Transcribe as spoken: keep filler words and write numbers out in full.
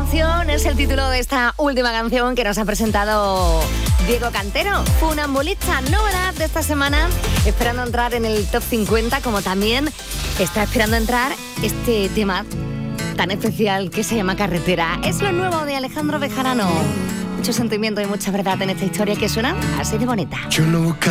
canción es el título de esta última canción que nos ha presentado Diego Cantero, Funambulista, novedad de esta semana, esperando entrar en el top cincuenta, como también está esperando entrar este tema tan especial que se llama Carretera. Es lo nuevo de Alejandro Bejarano. Mucho sentimiento y mucha verdad en esta historia que suena así de bonita. Yo no busco